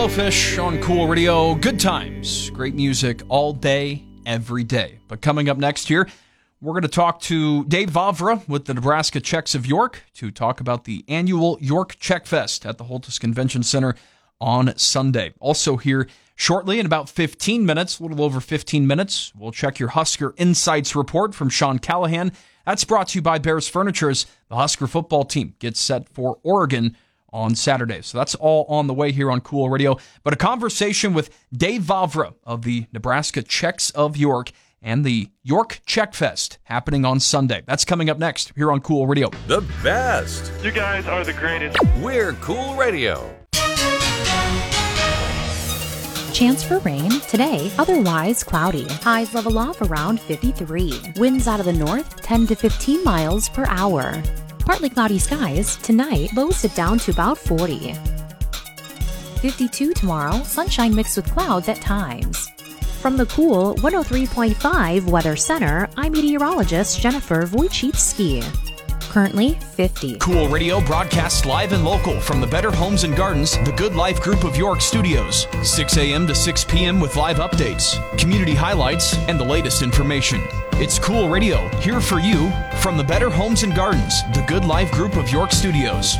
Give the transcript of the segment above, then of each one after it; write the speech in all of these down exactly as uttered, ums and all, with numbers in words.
Fish on Cool Radio. Good times, great music all day, every day. But coming up next here, we're going to talk to Dave Vavra with the Nebraska Czechs of York to talk about the annual York Czech Fest at the Holtis Convention Center on Sunday. Also here shortly, in about fifteen minutes, a little over fifteen minutes, we'll check your Husker Insights report from Sean Callahan. That's brought to you by Bears Furniture as the Husker football team gets set for Oregon on Saturday. So that's all on the way here on Cool Radio. But a conversation with Dave Vavra of the Nebraska Czechs of York and the York Czech Fest happening on Sunday. That's coming up next here on Cool Radio. The best. You guys are the greatest. We're Cool Radio. Chance for rain today, otherwise cloudy. Highs level off around fifty-three. Winds out of the north ten to fifteen miles per hour. Partly cloudy skies tonight, lows sit down to about forty. fifty-two tomorrow, sunshine mixed with clouds at times. From the Cool one oh three point five Weather Center, I'm meteorologist Jennifer Wojcicki. Currently fifty. Cool Radio broadcasts live and local from the Better Homes and Gardens, the Good Life Group of York studios. six a.m. to six p.m. with live updates, community highlights, and the latest information. It's Cool Radio, here for you from the Better Homes and Gardens, the Good Life Group of York studios.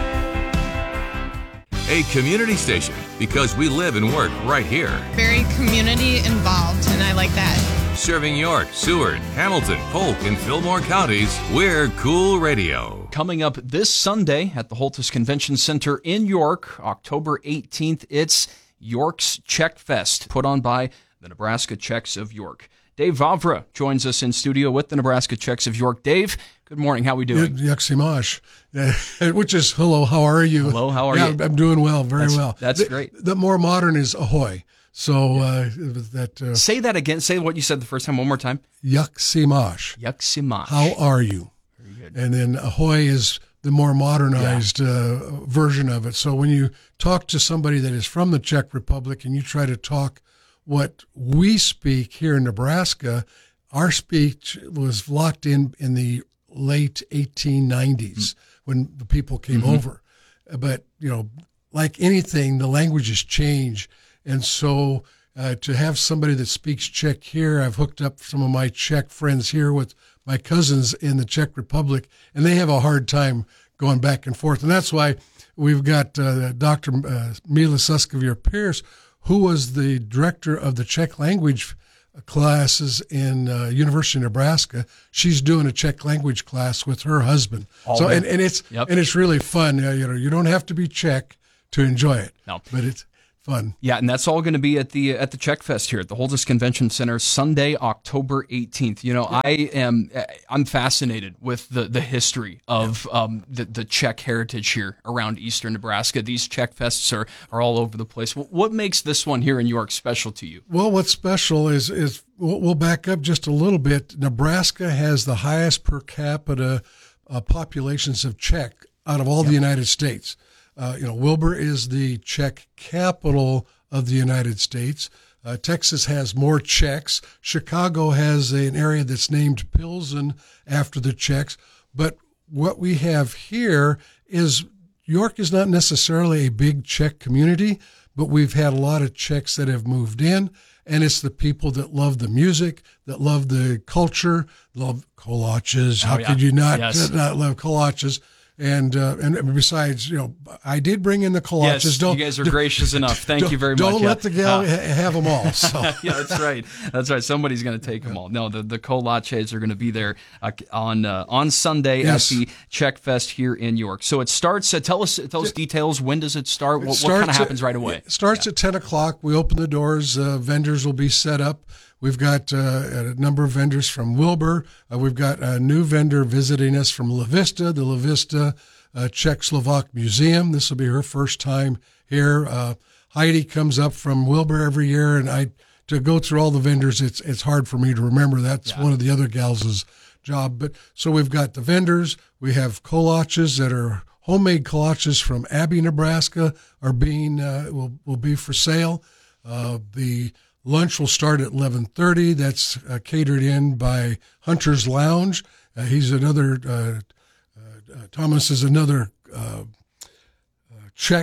A community station, because we live and work right here. Very community involved, and I like that. Serving York, Seward, Hamilton, Polk, and Fillmore counties, we're Cool Radio. Coming up this Sunday at the Holtis Convention Center in York, October eighteenth, it's York's Czech Fest, put on by the Nebraska Czechs of York. Dave Vavra joins us in studio with the Nebraska Czechs of York. Dave, good morning. How are we doing? Yaksimash, uh, which is hello, how are you? Hello, how are yeah, you? I'm doing well, very that's, well. That's the, great. The more modern is ahoy. So uh, that uh, say that again. Say what you said the first time one more time. Yaksimash. Yaksimash. How are you? Very good. And then ahoy is the more modernized yeah. uh, version of it. So when you talk to somebody that is from the Czech Republic and you try to talk what we speak here in Nebraska, our speech was locked in in the late eighteen nineties mm-hmm. when the people came mm-hmm. over. But, you know, like anything, the languages change. And so uh, to have somebody that speaks Czech here, I've hooked up some of my Czech friends here with my cousins in the Czech Republic, and they have a hard time going back and forth. And that's why we've got uh, Doctor Uh, Mila Suskovier-Pierce, who was the director of the Czech language classes in uh, University of Nebraska. She's doing a Czech language class with her husband. All so right. and, and it's yep. and it's really fun. Uh, you know, you don't have to be Czech to enjoy it. No. But it's fun. Yeah, and that's all going to be at the at the Czech Fest here at the Holtis Convention Center Sunday, October eighteenth. You know, I am I'm fascinated with the, the history of um, the the Czech heritage here around eastern Nebraska. These Czech Fests are, are all over the place. What makes this one here in York special to you? Well, what's special is is we'll back up just a little bit. Nebraska has the highest per capita uh, populations of Czech out of all yep. the United States. Uh, you know, Wilbur is the Czech capital of the United States. Uh, Texas has more Czechs. Chicago has an area that's named Pilsen after the Czechs. But what we have here is York is not necessarily a big Czech community, but we've had a lot of Czechs that have moved in, and it's the people that love the music, that love the culture, love kolaches. How oh, yeah. could you not, yes. not love kolaches? And uh, and besides, you know, I did bring in the kolaches. Yes, don't, you guys are gracious enough. Thank you very don't much. Don't let yeah. the gal uh, ha- have them all. So. yeah, that's right. That's right. Somebody's going to take them all. No, the, the kolaches are going to be there uh, on uh, on Sunday yes. at the Czech Fest here in York. So it starts. Uh, tell us tell us details. When does it start? It what what kind of happens at, right away? It starts yeah. at ten o'clock. We open the doors. Uh, vendors will be set up. We've got uh, a number of vendors from Wilbur. Uh, we've got a new vendor visiting us from La Vista, the La Vista uh, Czech-Slovak Museum. This will be her first time here. Uh, Heidi comes up from Wilbur every year, and I to go through all the vendors, it's it's hard for me to remember. That's yeah. one of the other gals' job. But so we've got the vendors. We have kolaches that are homemade kolaches from Abbey, Nebraska, are being uh, will will be for sale. Uh, the lunch will start at eleven thirty. That's uh, catered in by Hunter's Lounge. Uh, he's another, uh, uh, Thomas is another uh, uh, Czech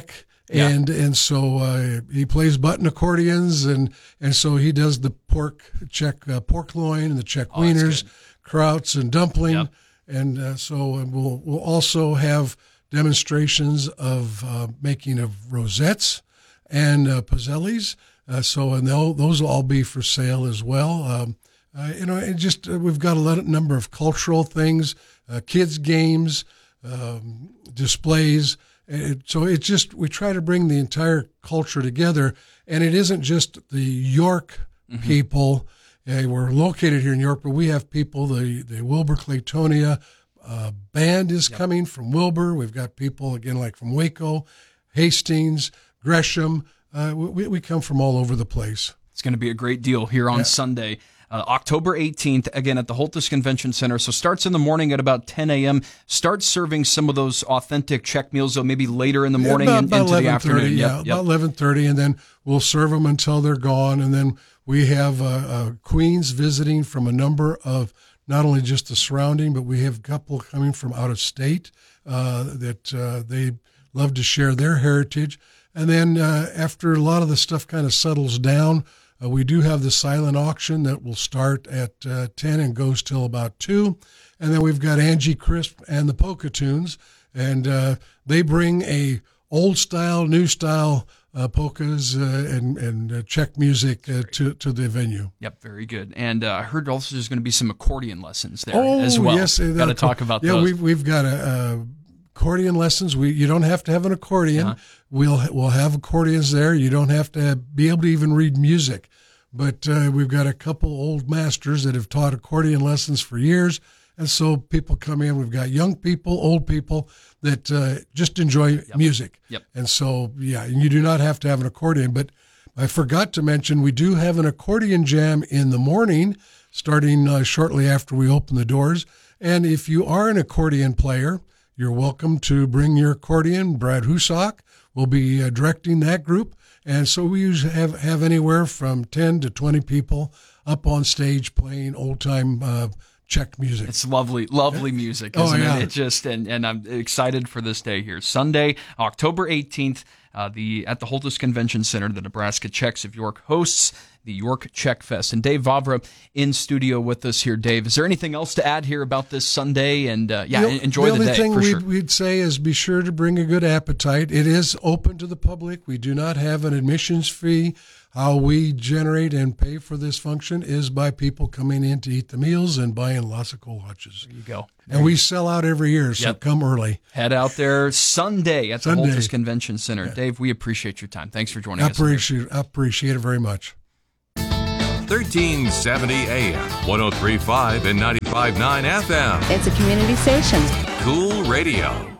Yeah. And and so uh, he plays button accordions, and, and so he does the pork Czech uh, pork loin and the Czech Oh, that's wieners, good. krauts and dumpling, Yep. and uh, so we'll we'll also have demonstrations of uh, making of rosettes and uh, pazzellis. Uh, so and they'll, those will all be for sale as well. Um, uh, you know, and just uh, we've got a lot, number of cultural things, uh, kids games, um, displays. It, so it's just we try to bring the entire culture together, and it isn't just the York Mm-hmm. people. Uh, we're located here in York, but we have people. The the Wilbur Claytonia uh, band is Yep. coming from Wilbur. We've got people again like from Waco, Hastings, Gresham. Uh, we we come from all over the place. It's going to be a great deal here on Yeah. Sunday, uh, October eighteenth, again at the Holtis Convention Center. So starts in the morning at about ten a.m. Start serving some of those authentic Czech meals, though maybe later in the morning Yeah, and about, into about the afternoon. Yeah, Yep, yep. about eleven thirty, and then we'll serve them until they're gone. And then we have uh, uh, queens visiting from a number of not only just the surrounding, but we have a couple coming from out of state uh, that uh, they love to share their heritage. And then uh, after a lot of the stuff kind of settles down, uh, we do have the silent auction that will start at uh, ten and goes till about two. And then we've got Angie Crisp and the Polka Tunes, and uh, they bring a old style, new style uh, polkas uh, and and uh, Czech music uh, to to the venue. Yep, very good. And uh, I heard also there's going to be some accordion lessons there Oh, as well. yes, Got to talk about yeah, those. we've we've got a, a accordion lessons. We you don't have to have an accordion. Uh-huh. We'll we'll have accordions there. You don't have to be able to even read music. But uh, we've got a couple old masters that have taught accordion lessons for years. And so people come in. We've got young people, old people that uh, just enjoy Yep. music. Yep. And so, yeah, and you do not have to have an accordion. But I forgot to mention we do have an accordion jam in the morning, starting uh, shortly after we open the doors. And if you are an accordion player, you're welcome to bring your accordion. Brad Husak will be uh, directing that group. And so we usually have, have anywhere from ten to twenty people up on stage playing old-time uh, Czech music. It's lovely, lovely music, Oh, isn't yeah. it? It just and, and I'm excited for this day here. Sunday, October eighteenth, uh, the at the Holtis Convention Center, the Nebraska Czechs of York hosts the York Czech Fest. And Dave Vavra in studio with us here. Dave, is there anything else to add here about this Sunday? And uh, yeah, The- enjoy the, the only day thing for we'd, sure. we'd say is be sure to bring a good appetite. It is open to the public. We do not have an admissions fee. How we generate and pay for this function is by people coming in to eat the meals and buying lots of kolaches. There you go. And we sell out every year, so Yep. come early. Head out there Sunday at the Sunday. Holtis Convention Center. Dave, we appreciate your time. Thanks for joining I us. today. appreciate, I appreciate it very much. thirteen seventy A M, one oh three point five and ninety-five point nine F M. It's a community station. Cool Radio.